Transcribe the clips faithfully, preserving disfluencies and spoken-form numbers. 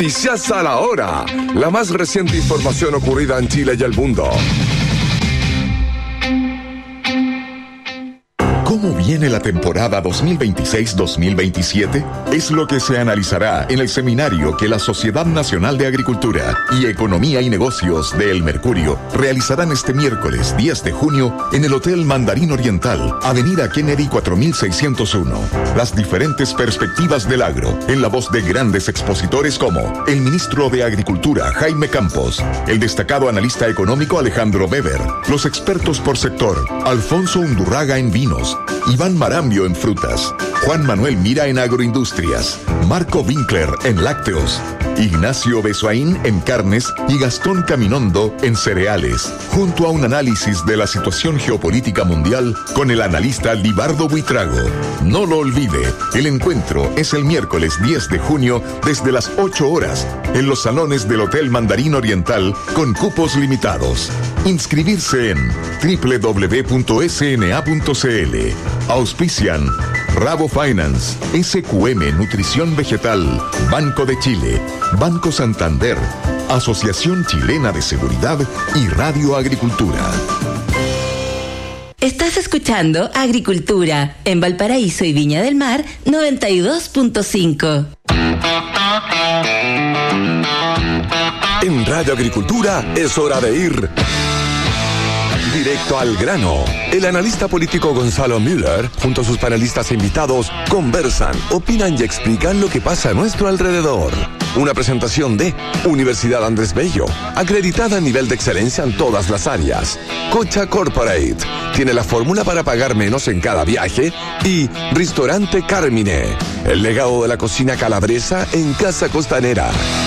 Noticias a la hora. La más reciente información ocurrida en Chile y el mundo. ¿Cómo viene la temporada dos mil veintiséis dos mil veintisiete? Es lo que se analizará en el seminario que la Sociedad Nacional de Agricultura y Economía y Negocios de El Mercurio realizarán este miércoles diez de junio en el Hotel Mandarín Oriental, Avenida Kennedy cuatro mil seiscientos uno. Las diferentes perspectivas del agro, en la voz de grandes expositores como el ministro de Agricultura, Jaime Campos, el destacado analista económico Alejandro Weber, los expertos por sector, Alfonso Undurraga en vinos, Iván Marambio en frutas, Juan Manuel Mira en agroindustrias, Marco Winkler en lácteos, Ignacio Besoaín en carnes y Gastón Caminondo en cereales, junto a un análisis de la situación geopolítica mundial con el analista Libardo Buitrago. No lo olvide, el encuentro es el miércoles diez de junio desde las ocho horas en los salones del Hotel Mandarín Oriental con cupos limitados. Inscribirse en doble u doble u doble u punto s n a punto c l. Auspician Rabo Finance, S Q M Nutrición Vegetal, Banco de Chile, Banco Santander, Asociación Chilena de Seguridad y Radio Agricultura. Estás escuchando Agricultura en Valparaíso y Viña del Mar noventa y dos punto cinco. En Radio Agricultura es hora de ir directo al grano. El analista político Gonzalo Müller, junto a sus panelistas e invitados, conversan, opinan y explican lo que pasa a nuestro alrededor. Una presentación de Universidad Andrés Bello, acreditada a nivel de excelencia en todas las áreas. Cocha Corporate, tiene la fórmula para pagar menos en cada viaje. Y Restaurante Carmine, el legado de la cocina calabresa en Casa Costanera.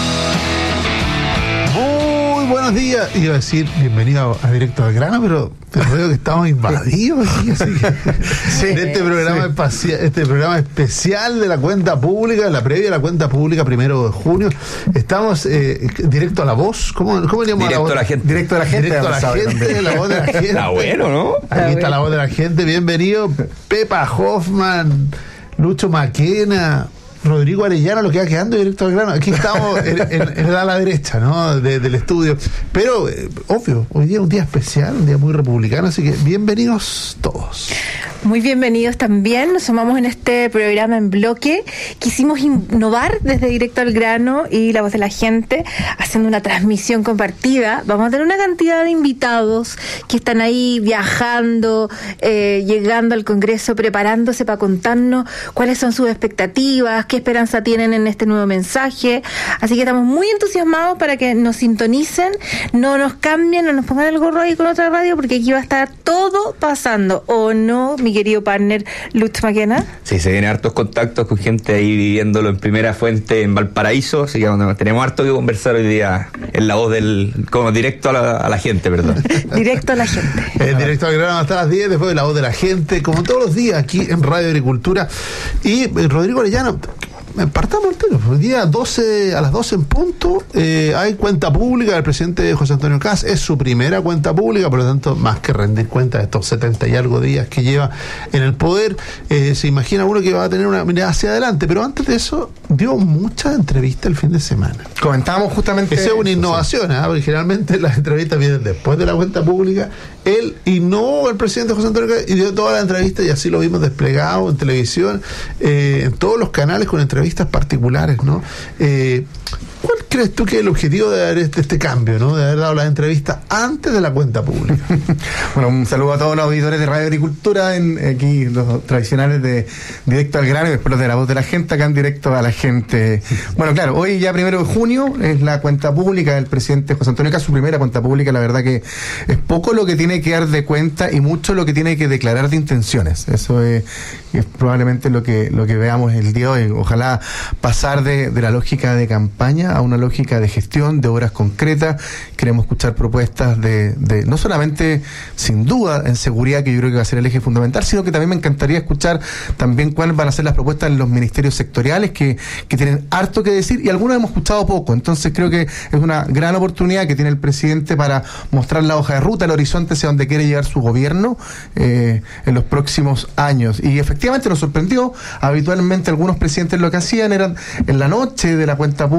Buenos días, iba a decir bienvenido a Directo al Grano, pero, pero veo que estamos invadidos aquí, así que sí, en este programa sí. espacial, este programa especial de la cuenta pública, la previa de la cuenta pública primero de junio, estamos eh, directo a la voz, ¿cómo, cómo le llamamos directo a la voz? A la gente. Directo a la gente, directo a la gente, la voz de la gente. Está bueno, ¿no? Aquí está, está la voz de la gente, bienvenido Pepa Hoffman, Lucho Maquena, Rodrigo Arellano, lo que va quedando directo al grano. Aquí estamos en, en, en la ala derecha, ¿no? De, del estudio. Pero, eh, obvio, hoy día es un día especial, un día muy republicano, así que bienvenidos todos. Muy bienvenidos también. Nos sumamos en este programa en bloque. Quisimos innovar desde Directo al Grano y La Voz de la Gente, haciendo una transmisión compartida. Vamos a tener una cantidad de invitados que están ahí viajando, eh, llegando al Congreso, preparándose para contarnos cuáles son sus expectativas, qué esperanza tienen en este nuevo mensaje. Así que estamos muy entusiasmados para que nos sintonicen, no nos cambien, no nos pongan el gorro ahí con otra radio, porque aquí va a estar todo pasando, ¿o no, mi querido partner Lutz Maquena? Sí, se vienen hartos contactos con gente ahí viviéndolo en primera fuente en Valparaíso, así que tenemos harto que conversar hoy día en La Voz del... como directo a la, a la gente, perdón. Directo a la gente. Eh, directo al grano hasta las diez, después de La Voz de la Gente, como todos los días aquí en Radio Agricultura. Y eh, Rodrigo Arellano, partamos el tema. El día doce, a las doce en punto, eh, hay cuenta pública del presidente José Antonio Kast. Es su primera cuenta pública, por lo tanto, más que rendir cuenta de estos setenta y algo días que lleva en el poder, eh, se imagina uno que va a tener una mirada hacia adelante. Pero antes de eso, dio muchas entrevistas el fin de semana. Comentábamos justamente... Esa es una innovación, ¿eh? Porque generalmente las entrevistas vienen después de la cuenta pública. Él innovó, el presidente José Antonio Kast, y dio todas las entrevistas, y así lo vimos desplegado en televisión, eh, en todos los canales con entrevistas particulares, ¿no? Eh, ¿Cuál crees tú que es el objetivo de, haber este, este cambio, ¿no? De haber dado las entrevistas antes de la cuenta pública? Bueno, un saludo a todos los auditores de Radio Agricultura, en, aquí los tradicionales de Directo al Grano, y después los de La Voz de la Gente, acá en Directo a la Gente. Bueno, claro, hoy ya primero de junio es la cuenta pública del presidente José Antonio Kast, su primera cuenta pública. La verdad que es poco lo que tiene que dar de cuenta y mucho lo que tiene que declarar de intenciones. Eso es, es probablemente lo que, lo que veamos el día de hoy. Ojalá pasar de, de la lógica de campaña a una lógica de gestión, de obras concretas. Queremos escuchar propuestas de, de no solamente, sin duda, en seguridad, que yo creo que va a ser el eje fundamental, sino que también me encantaría escuchar también cuáles van a ser las propuestas en los ministerios sectoriales, que, que tienen harto que decir, y algunos hemos escuchado poco. Entonces creo que es una gran oportunidad que tiene el presidente para mostrar la hoja de ruta, el horizonte hacia donde quiere llevar su gobierno eh, en los próximos años. Y efectivamente nos sorprendió. Habitualmente algunos presidentes lo que hacían eran en la noche de la cuenta pública